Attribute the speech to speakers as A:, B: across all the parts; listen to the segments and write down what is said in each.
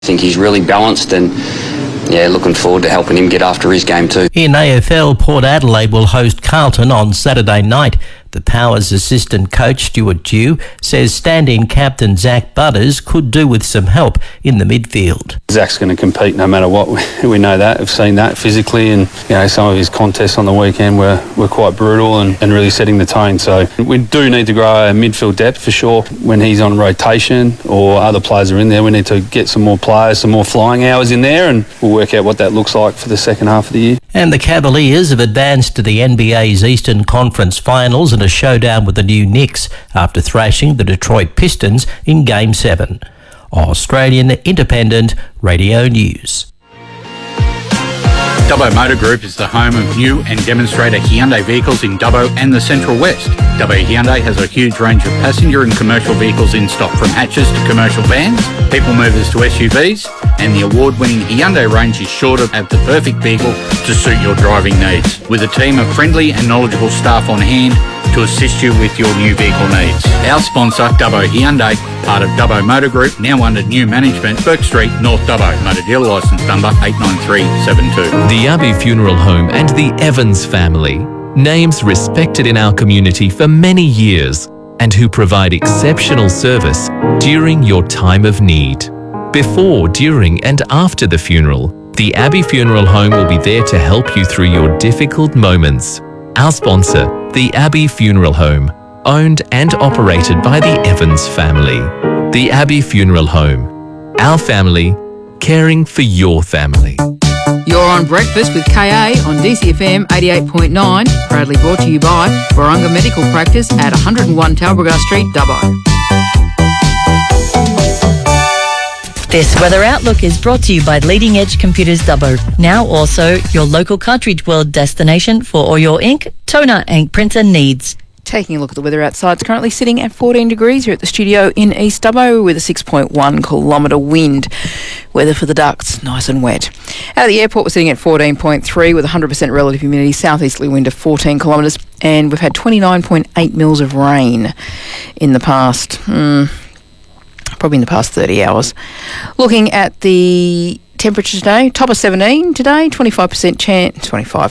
A: I think he's really balanced and, looking forward to helping him get after his game too.
B: In AFL, Port Adelaide will host Carlton on Saturday night. The Powers assistant coach, Stuart Dew, says stand-in captain Zach Butters could do with some help in the midfield.
C: Zach's going to compete no matter what. We know that. We've seen that physically, and some of his contests on the weekend were quite brutal and really setting the tone. So we do need to grow our midfield depth for sure. When he's on rotation or other players are in there, we need to get some more players, some more flying hours in there, and we'll work out what that looks like for the second half of the year.
B: And the Cavaliers have advanced to the NBA's Eastern Conference Finals in a showdown with the New Knicks after thrashing the Detroit Pistons in Game 7. Australian Independent Radio News.
D: Dubbo Motor Group is the home of new and demonstrator Hyundai vehicles in Dubbo and the Central West. Dubbo Hyundai has a huge range of passenger and commercial vehicles in stock, from hatches to commercial vans, people movers to SUVs, and the award-winning Hyundai range is sure to have the perfect vehicle to suit your driving needs. With a team of friendly and knowledgeable staff on hand to assist you with your new vehicle needs. Our sponsor, Dubbo Hyundai, part of Dubbo Motor Group, now under new management, Burke Street, North Dubbo. Motor dealer licence number 89372.
E: The Abbey Funeral Home and the Evans family, names respected in our community for many years and who provide exceptional service during your time of need. Before, during and after the funeral, the Abbey Funeral Home will be there to help you through your difficult moments. Our sponsor, the Abbey Funeral Home, owned and operated by the Evans family. The Abbey Funeral Home, our family, caring for your family.
F: You're on Breakfast with KA on DCFM 88.9, proudly brought to you by Warunga Medical Practice at 101 Talbragar Street, Dubbo.
G: This weather outlook is brought to you by Leading Edge Computers Dubbo. Now also your local cartridge world destination for all your ink, toner and printer needs.
F: Taking a look at the weather outside, it's currently sitting at 14 degrees here at the studio in East Dubbo with a 6.1 kilometre wind. Weather for the Ducks, nice and wet. Out of the airport, we're sitting at 14.3 with 100% relative humidity, southeasterly wind of 14 kilometres, and we've had 29.8 mils of rain in the past, probably in the past 30 hours. Looking at the temperature today, top of 17 today, 95% chance,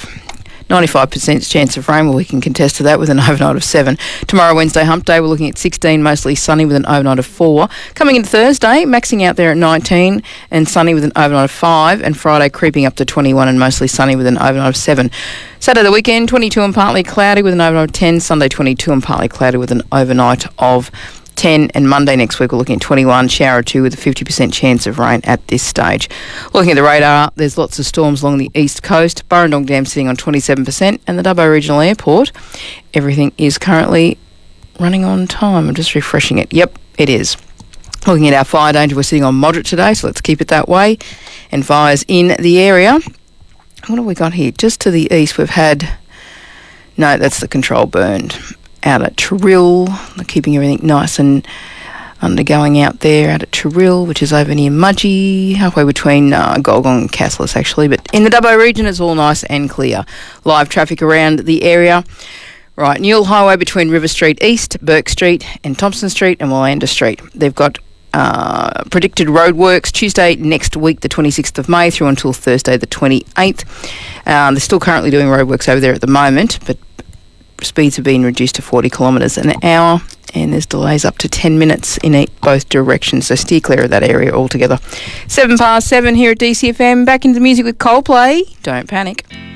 F: 95% chance of rain. Well, we can contest to that with an overnight of 7. Tomorrow, Wednesday, hump day, we're looking at 16, mostly sunny with an overnight of 4. Coming into Thursday, maxing out there at 19 and sunny with an overnight of 5. And Friday, creeping up to 21 and mostly sunny with an overnight of 7. Saturday, the weekend, 22 and partly cloudy with an overnight of 10. Sunday, 22 and partly cloudy with an overnight of 10, and Monday next week we're looking at 21, shower or 2 with a 50% chance of rain at this stage. Looking at the radar, there's lots of storms along the east coast. Burrendong Dam sitting on 27%, and the Dubbo Regional Airport, everything is currently running on time. I'm just refreshing it. Yep, it is. Looking at our fire danger, we're sitting on moderate today, so let's keep it that way. And fires in the area. What have we got here? Just to the east we've had... No, that's the control burned. Out at Terrill, they're keeping everything nice and undergoing out there out at Terrill, which is over near Mudgee, halfway between Golgong and Cassilis actually. But in the Dubbo region, it's all nice and clear. Live traffic around the area. Right, Newell Highway between River Street East, Burke Street and Thompson Street and Willander Street. They've got predicted roadworks Tuesday next week, the 26th of May, through until Thursday, the 28th. They're still currently doing roadworks over there at the moment, but speeds have been reduced to 40 kilometres an hour, and there's delays up to 10 minutes in both directions, so steer clear of that area altogether. 7 past 7 here at DCFM. Back into the music with Coldplay. Don't panic.